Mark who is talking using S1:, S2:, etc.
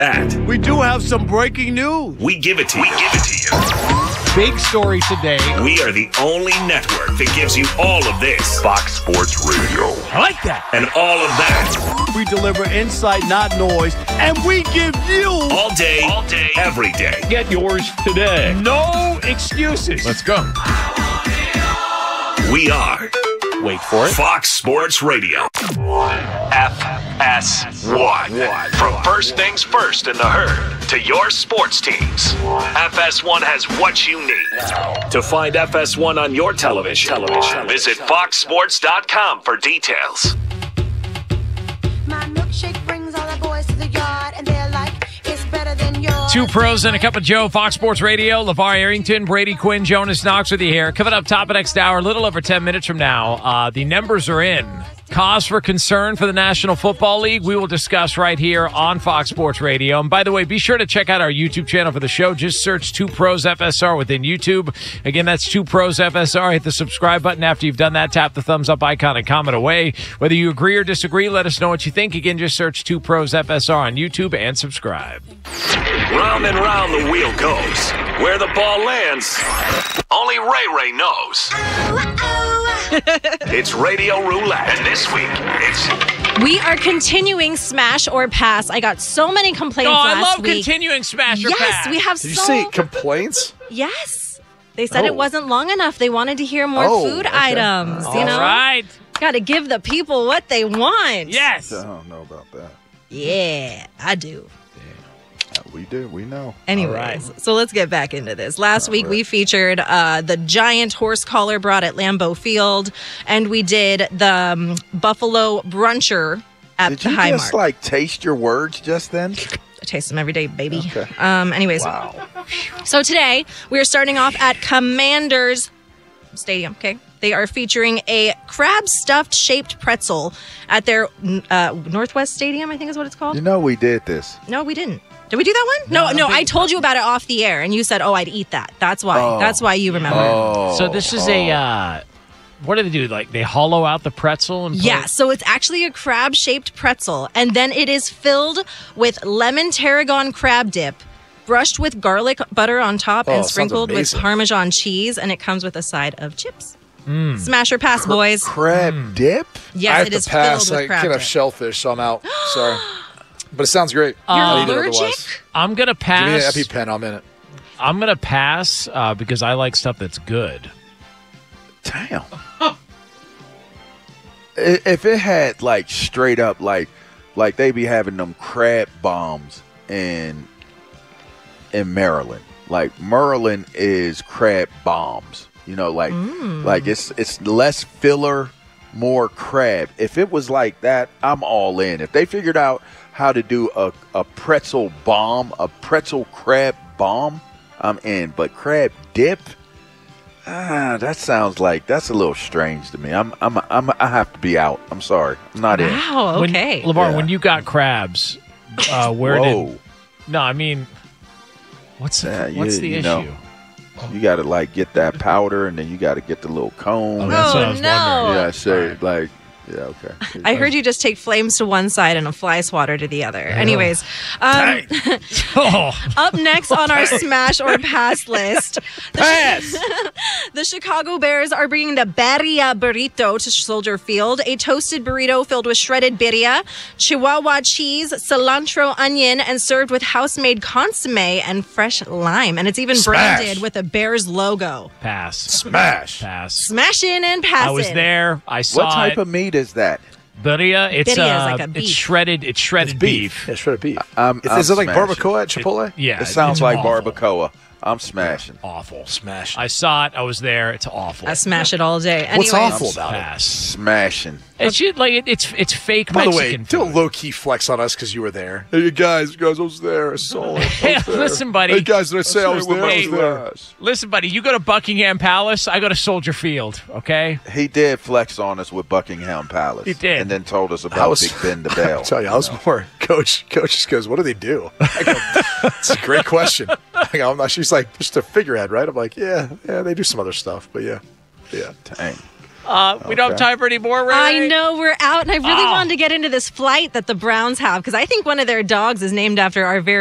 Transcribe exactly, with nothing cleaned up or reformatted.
S1: At
S2: We do have some breaking news.
S1: We give it to you. We give it to you.
S3: Big story today.
S1: We are the only network that gives you all of this. Fox Sports Radio.
S3: I like that.
S1: And all of that.
S2: We deliver insight, not noise, and we give you
S1: all day, all day, every day.
S4: Get yours today.
S3: No excuses.
S4: Let's go.
S1: We are.
S3: Wait for it.
S1: Fox Sports Radio. F S one. From first things first in the herd to your sports teams. F S one has what you need. To find F S one on your television, television. visit fox sports dot com for details.
S5: My milkshake brings all the boys to the yard, and they're like, it's better than yours.
S6: Two pros and a cup of Joe, Fox Sports Radio. LeVar Arrington, Brady Quinn, Jonas Knox with you here. Coming up top of next hour, a little over ten minutes from now, uh, the numbers are in. Cause for concern for the National Football League, we will discuss right here on Fox Sports Radio. And by the way, be sure to check out our YouTube channel for the show. Just search Two Pros F S R within YouTube. Again, that's Two Pros F S R. Hit the subscribe button. After you've done that, tap the thumbs up icon and comment away. Whether you agree or disagree, let us know what you think. Again, just search Two Pros F S R on YouTube and subscribe.
S1: Round and round the wheel goes. Where the ball lands, only Ray Ray knows. It's Radio Roulette. And this week, it's...
S7: We are continuing Smash or Pass. I got so many complaints
S6: Oh, I
S7: last
S6: love
S7: week.
S6: continuing Smash or
S7: yes,
S6: Pass.
S7: Yes, we have
S4: Did
S7: so...
S4: you say complaints?
S7: Yes. They said
S4: Oh.
S7: it wasn't long enough. They wanted to hear more
S4: Oh,
S7: food
S4: okay.
S7: items, you
S6: All
S7: know?
S6: right.
S7: Got to give the people what they want.
S6: Yes.
S8: I don't know about that.
S7: Yeah, I do.
S8: Uh, We do. We know.
S7: Anyways,
S6: right.
S7: so let's get back into this. Last
S8: All
S7: week
S8: right.
S7: we featured uh, the giant horse collar brought at Lambeau Field, and we did the um, Buffalo Bruncher at
S8: Did
S7: the
S8: you
S7: Highmark.
S8: just like taste your words just then?
S7: I taste them every day, baby.
S8: Okay.
S7: Um, anyways,
S8: Wow.
S7: so today we are starting off at Commanders Stadium. Okay, they are featuring a crab stuffed shaped pretzel at their uh, Northwest Stadium. I think is what it's called.
S8: You know we did this.
S7: No, we didn't. Did we do that one?
S6: No,
S7: No,
S6: I
S7: no.
S6: don't
S7: I
S6: think-
S7: told you about it off the air, and you said, "Oh, I'd eat that." That's why.
S8: Oh.
S7: That's why you remember.
S8: Oh.
S6: So this is a, uh, what do they do? Like they hollow out the pretzel? and put
S7: Yeah,
S6: it-
S7: so it's actually a crab-shaped pretzel, and then it is filled with lemon tarragon crab dip, brushed with garlic butter on top,
S4: Oh,
S7: and
S4: sounds
S7: sprinkled with
S4: amazing.
S7: Parmesan cheese, and it comes with a side of chips. Smash or pass, boys.
S8: Crab dip?
S7: Yes,
S4: I have
S7: it
S4: to
S7: is
S4: pass.
S7: filled
S4: I
S7: with crab
S4: can't have
S7: dip.
S4: shellfish, so I'm out. Sorry. But it sounds great.
S7: You're
S4: I'll eat it
S7: allergic?
S4: otherwise.
S6: I'm going to
S4: Give me an
S6: pass.
S4: EpiPen. I'm in it.
S6: I'm going to pass uh, because I like stuff that's good.
S8: Damn. I- if it had like straight up like like they be having them crab bombs in in Maryland. Like Maryland is crab bombs. You know, like like it's it's less filler, more crab. If it was like that, I'm all in. If they figured out how to do a, a pretzel bomb, a pretzel crab bomb, I'm in. But crab dip, ah, that sounds like that's a little strange to me. I'm I'm I'm I have to be out. I'm sorry, I'm not in.
S7: Wow,
S6: When-
S7: okay.
S6: LeVar,
S8: Yeah.
S6: when you got crabs, uh, where
S8: Whoa.
S6: did... No, I mean, what's,
S8: Yeah, you-
S6: what's the
S8: you
S6: issue?
S8: know. You got to like get that powder, and then you got to get the little cone.
S6: Oh, that's what I
S7: Oh,
S6: was
S7: no.
S6: wondering.
S8: Yeah, so like, yeah, okay.
S7: I heard you just take flames to one side and a fly swatter to the other. Anyways, um,
S6: Oh,
S7: up next on our Smash or Pass list, the,
S6: pass!
S7: the Chicago Bears are bringing the Birria Burrito to Soldier Field, a toasted burrito filled with shredded birria, Chihuahua cheese, cilantro, onion, and served with house-made consomme and fresh lime. And it's even
S4: Smash.
S7: branded with a Bears logo.
S6: Pass.
S4: Smash.
S6: Pass.
S7: Smashing and passing.
S6: I was there. I saw
S8: What type
S6: it.
S8: of meat is that?
S6: Birria. It's,
S7: Birria is
S6: uh,
S7: like a
S6: it's
S7: beef.
S6: shredded. It's shredded beef.
S4: Yeah, shredded beef.
S8: I'm-
S4: Is-
S8: I'm
S4: is it like
S8: smashing.
S4: barbacoa at Chipotle?
S6: Yeah,
S8: It sounds
S6: it's
S8: like
S6: awful.
S8: barbacoa. I'm smashing.
S6: Awful.
S4: Smash.
S6: I saw it. I was there. It's awful.
S7: I smash it all day.
S4: What's
S7: Anyways,
S4: awful about it?
S6: Pass.
S8: Smashing.
S6: It's just like it, it's it's fake
S4: By the
S6: Mexican
S4: way, don't
S6: food.
S4: low key flex on us because you were there. Hey, you guys, you guys, I was there. I saw it.
S6: Hey, listen, buddy.
S4: Hey, guys, did I say I was there? I
S6: Hey,
S4: was there.
S6: Listen, buddy. You go to Buckingham Palace. I go to Soldier Field. Okay.
S8: He did flex on us with Buckingham Palace.
S6: He did.
S8: And then told us
S4: I
S8: about
S4: was-
S8: Big Ben the Bell.
S4: I'll tell you, I was more coach. Coach just goes, "What do they do?" I go, "It's a great question." I go, I'm not. She's like, just a figurehead, right? I'm like, yeah, yeah, they do some other stuff, but yeah, yeah.
S8: Dang.
S6: Uh, we don't have time for any more, Ray.
S7: I know we're out, and I really
S6: Oh.
S7: wanted to get into this flight that the Browns have because I think one of their dogs is named after our very